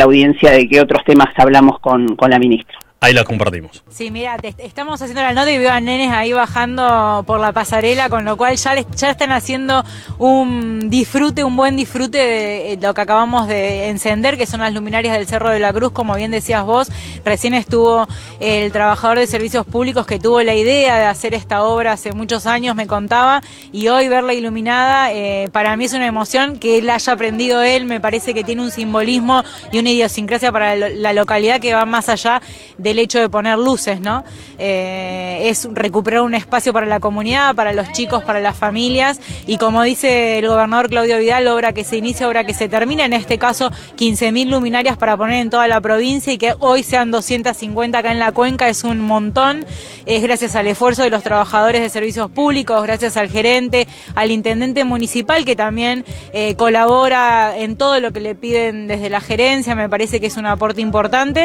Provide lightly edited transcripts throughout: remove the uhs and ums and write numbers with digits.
la audiencia de qué otros temas hablamos con la ministra. Ahí la compartimos. Sí, mira, estamos haciendo la nota y veo a nenes ahí bajando por la pasarela, con lo cual ya están haciendo un buen disfrute de lo que acabamos de encender, que son las luminarias del Cerro de la Cruz, como bien decías vos. Recién estuvo el trabajador de servicios públicos que tuvo la idea de hacer esta obra hace muchos años, me contaba, y hoy verla iluminada, para mí es una emoción. Que él haya aprendido él, me parece que tiene un simbolismo y una idiosincrasia para la localidad que va más allá del hecho de poner luces, ¿no? Es recuperar un espacio para la comunidad, para los chicos, para las familias, y como dice el gobernador Claudio Vidal, obra que se inicia, obra que se termina, en este caso 15.000 luminarias para poner en toda la provincia, y que hoy sean 250 acá en la cuenca es un montón. Es gracias al esfuerzo de los trabajadores de servicios públicos, gracias al gerente, al intendente municipal, que también colabora en todo lo que le piden desde la gerencia. Me parece que es un aporte importante,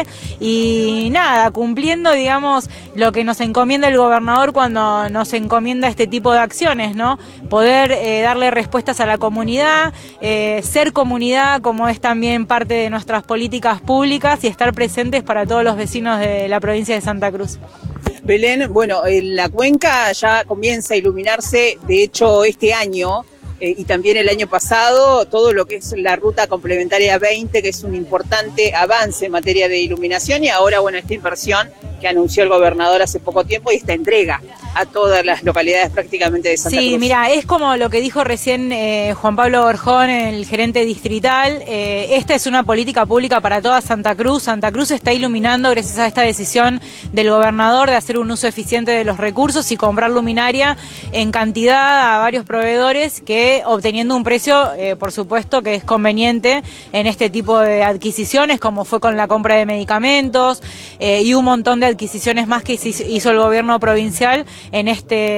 y nada, cumpliendo, digamos, lo que nos encomienda el gobernador cuando nos encomienda este tipo de acciones, ¿no? Poder darle respuestas a la comunidad, ser comunidad, como es también parte de nuestras políticas públicas, y estar presentes para todos los vecinos de la provincia de Santa Cruz. Belén, bueno, la cuenca ya comienza a iluminarse, de hecho este año, y también el año pasado, todo lo que es la ruta complementaria 20, que es un importante avance en materia de iluminación, y ahora, bueno, esta inversión que anunció el gobernador hace poco tiempo, y esta entrega a todas las localidades prácticamente de Santa Cruz. Sí, mira, es como lo que dijo recién Juan Pablo Gorjón, el gerente distrital. Esta es una política pública para toda Santa Cruz. Santa Cruz está iluminando gracias a esta decisión del gobernador de hacer un uso eficiente de los recursos y comprar luminaria en cantidad a varios proveedores, que obteniendo un precio, por supuesto, que es conveniente en este tipo de adquisiciones, como fue con la compra de medicamentos y un montón de adquisiciones más que hizo el gobierno provincial en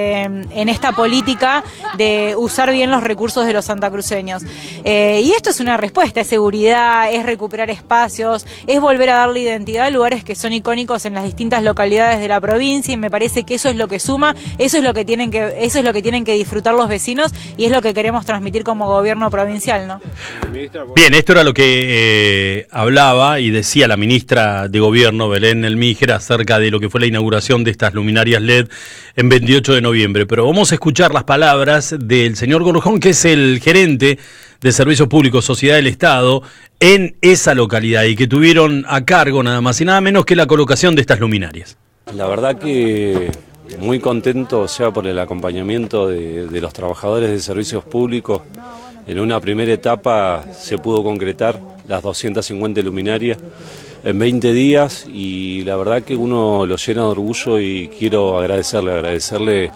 esta política de usar bien los recursos de los santacruceños. Y esto es una respuesta, es seguridad, es recuperar espacios, es volver a darle identidad a lugares que son icónicos en las distintas localidades de la provincia, y me parece que eso es lo que suma, eso es lo que tienen que disfrutar los vecinos, y es lo que queremos transmitir como gobierno provincial, ¿no? Bien, esto era lo que hablaba y decía la ministra de Gobierno, Belén Elmíger, acerca de lo que fue la inauguración de estas luminarias LED en 28 de noviembre. Pero vamos a escuchar las palabras del señor Gorjón, que es el gerente de Servicios Públicos, Sociedad del Estado, en esa localidad, y que tuvieron a cargo nada más y nada menos que la colocación de estas luminarias. La verdad que muy contento, o sea, por el acompañamiento de los trabajadores de servicios públicos. En una primera etapa se pudo concretar las 250 luminarias en 20 días, y la verdad que uno lo llena de orgullo, y quiero agradecerle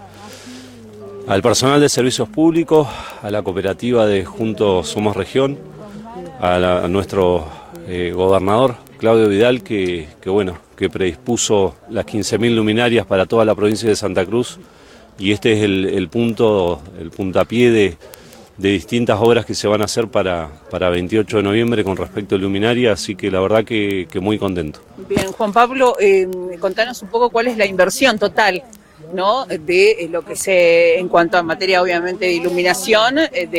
al personal de servicios públicos, a la cooperativa de Juntos Somos Región, a nuestro gobernador Claudio Vidal, que predispuso las 15.000 luminarias para toda la provincia de Santa Cruz, y este es el puntapié de distintas obras que se van a hacer para 28 de noviembre con respecto a luminaria, así que la verdad que muy contento. Bien, Juan Pablo, contanos un poco cuál es la inversión total, ¿no?, de lo que en cuanto a materia obviamente de iluminación,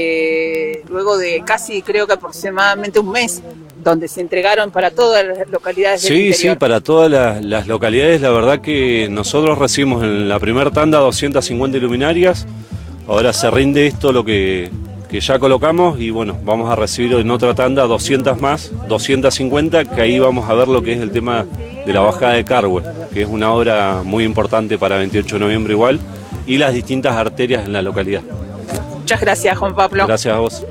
luego de casi, creo que aproximadamente un mes, donde se entregaron para todas las localidades del interior. Sí, para todas las localidades. La verdad que nosotros recibimos en la primera tanda 250 luminarias, ahora se rinde esto, lo que ya colocamos, y bueno, vamos a recibir en otra tanda 200 más, 250, que ahí vamos a ver lo que es el tema de la bajada de Carwe, que es una obra muy importante para 28 de noviembre igual, y las distintas arterias en la localidad. Muchas gracias, Juan Pablo. Gracias a vos.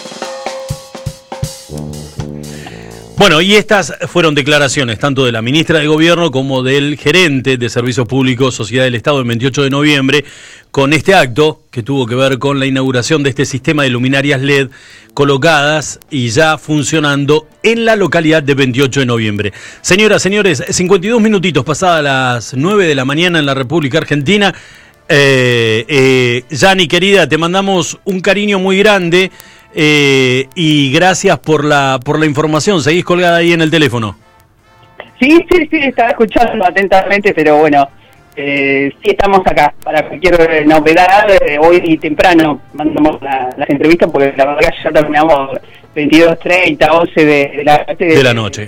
Bueno, y estas fueron declaraciones tanto de la ministra de Gobierno como del gerente de Servicios Públicos, Sociedad del Estado, el 28 de noviembre, con este acto que tuvo que ver con la inauguración de este sistema de luminarias LED colocadas y ya funcionando en la localidad de 28 de noviembre. Señoras, señores, 52 minutitos pasadas las 9 de la mañana en la República Argentina. Yani, querida, te mandamos un cariño muy grande. Y gracias por la información. Seguís colgada ahí en el teléfono. Sí, estaba escuchando atentamente, pero bueno, sí estamos acá para cualquier novedad. Hoy temprano mandamos las entrevistas, porque la verdad ya terminamos 22:30, 11 de la noche.